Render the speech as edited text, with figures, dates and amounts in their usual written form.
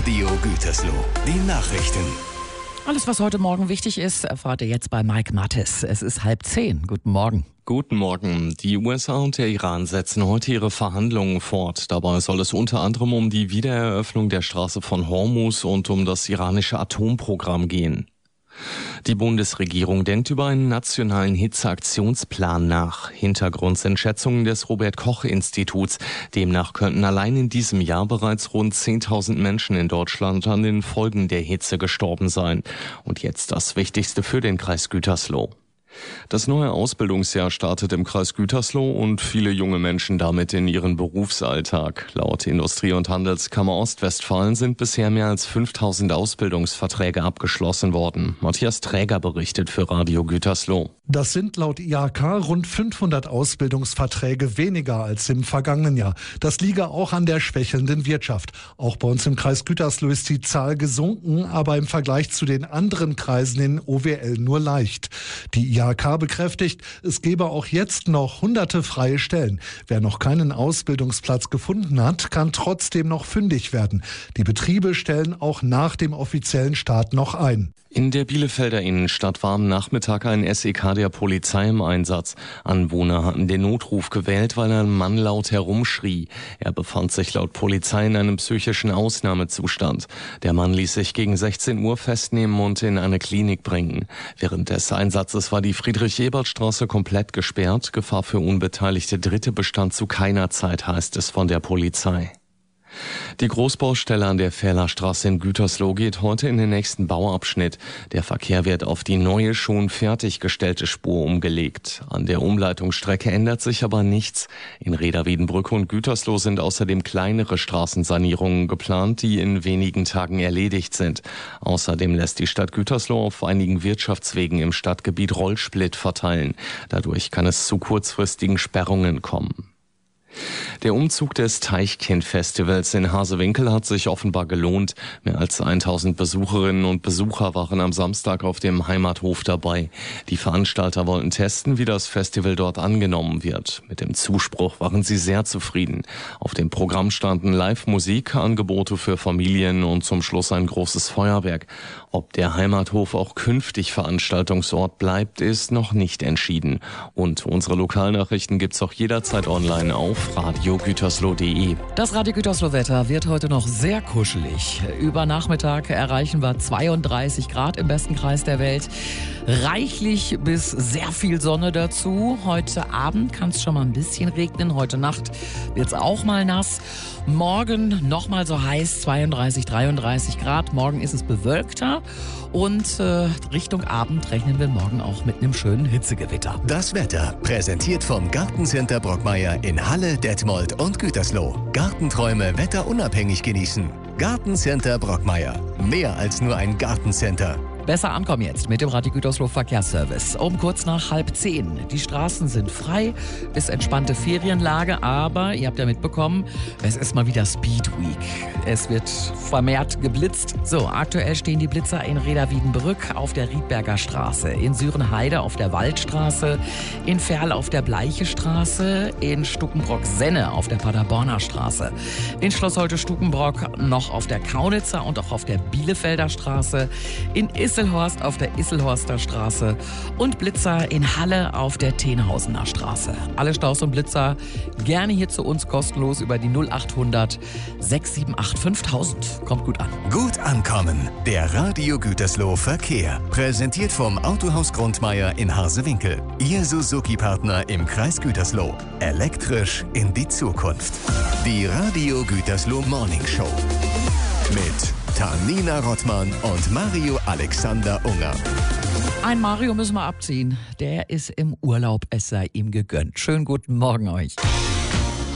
Radio Gütersloh, die Nachrichten. Alles, was heute Morgen wichtig ist, erfahrt ihr jetzt bei Mike Mattes. Es ist 9:30. Guten Morgen. Guten Morgen. Die USA und der Iran setzen heute ihre Verhandlungen fort. Dabei soll es unter anderem um die Wiedereröffnung der Straße von Hormuz und um das iranische Atomprogramm gehen. Die Bundesregierung denkt über einen nationalen Hitzeaktionsplan nach. Hintergrund sind Schätzungen des Robert-Koch-Instituts. Demnach könnten allein in diesem Jahr bereits rund 10.000 Menschen in Deutschland an den Folgen der Hitze gestorben sein. Und jetzt das Wichtigste für den Kreis Gütersloh. Das neue Ausbildungsjahr startet im Kreis Gütersloh und viele junge Menschen damit in ihren Berufsalltag. Laut Industrie- und Handelskammer Ostwestfalen sind bisher mehr als 5.000 Ausbildungsverträge abgeschlossen worden. Matthias Träger berichtet für Radio Gütersloh. Das sind laut IHK rund 500 Ausbildungsverträge weniger als im vergangenen Jahr. Das liege auch an der schwächelnden Wirtschaft. Auch bei uns im Kreis Gütersloh ist die Zahl gesunken, aber im Vergleich zu den anderen Kreisen in OWL nur leicht. Die IHK bekräftigt, es gebe auch jetzt noch hunderte freie Stellen. Wer noch keinen Ausbildungsplatz gefunden hat, kann trotzdem noch fündig werden. Die Betriebe stellen auch nach dem offiziellen Start noch ein. In der Bielefelder Innenstadt war am Nachmittag ein SEK der Polizei im Einsatz. Anwohner hatten den Notruf gewählt, weil ein Mann laut herumschrie. Er befand sich laut Polizei in einem psychischen Ausnahmezustand. Der Mann ließ sich gegen 16 Uhr festnehmen und in eine Klinik bringen. Während des Einsatzes war die Friedrich-Ebert-Straße komplett gesperrt. Gefahr für unbeteiligte Dritte bestand zu keiner Zeit, heißt es von der Polizei. Die Großbaustelle an der Fährlerstraße in Gütersloh geht heute in den nächsten Bauabschnitt. Der Verkehr wird auf die neue, schon fertiggestellte Spur umgelegt. An der Umleitungsstrecke ändert sich aber nichts. In Reda-Wiedenbrücke und Gütersloh sind außerdem kleinere Straßensanierungen geplant, die in wenigen Tagen erledigt sind. Außerdem lässt die Stadt Gütersloh auf einigen Wirtschaftswegen im Stadtgebiet Rollsplit verteilen. Dadurch kann es zu kurzfristigen Sperrungen kommen. Der Umzug des Teichkind-Festivals in Harsewinkel hat sich offenbar gelohnt. Mehr als 1.000 Besucherinnen und Besucher waren am Samstag auf dem Heimathof dabei. Die Veranstalter wollten testen, wie das Festival dort angenommen wird. Mit dem Zuspruch waren sie sehr zufrieden. Auf dem Programm standen Live-Musik, Angebote für Familien und zum Schluss ein großes Feuerwerk. Ob der Heimathof auch künftig Veranstaltungsort bleibt, ist noch nicht entschieden. Und unsere Lokalnachrichten gibt's auch jederzeit online auf radiogütersloh.de. Das Radio Gütersloh-Wetter wird heute noch sehr kuschelig. Über Nachmittag erreichen wir 32 Grad im besten Kreis der Welt. Reichlich bis sehr viel Sonne dazu. Heute Abend kann es schon mal ein bisschen regnen. Heute Nacht wird es auch mal nass. Morgen nochmal so heiß, 32, 33 Grad. Morgen ist es bewölkter. Und Richtung Abend rechnen wir morgen auch mit einem schönen Hitzegewitter. Das Wetter präsentiert vom Gartencenter Brockmeier in Halle, Detmold und Gütersloh. Gartenträume wetterunabhängig genießen. Gartencenter Brockmeier. Mehr als nur ein Gartencenter. Besser ankommen jetzt mit dem Radio Gütersloh Verkehrsservice. Um kurz nach 9:30. Die Straßen sind frei, ist entspannte Ferienlage, aber ihr habt ja mitbekommen, es ist mal wieder Speed Week. Es wird vermehrt geblitzt. So, aktuell stehen die Blitzer in Reda-Wiedenbrück auf der Riedberger Straße, in Sürenheide auf der Waldstraße, in Ferl auf der Bleiche-Straße, in Stukenbrock-Senne auf der Paderborner Straße, in Schloss Holte-Stukenbrock noch auf der Kaunitzer und auch auf der Bielefelder Straße, in Isselhorst auf der Isselhorster Straße und Blitzer in Halle auf der Tenhausener Straße. Alle Staus und Blitzer gerne hier zu uns kostenlos über die 0800 678 5000. Kommt gut an. Gut ankommen. Der Radio Gütersloh Verkehr. Präsentiert vom Autohaus Grundmeier in Harsewinkel. Ihr Suzuki-Partner im Kreis Gütersloh. Elektrisch in die Zukunft. Die Radio Gütersloh Morning Show. Mit Tanina Rottmann und Mario Alexander Unger. Ein Mario müssen wir abziehen. Der ist im Urlaub. Es sei ihm gegönnt. Schönen guten Morgen euch.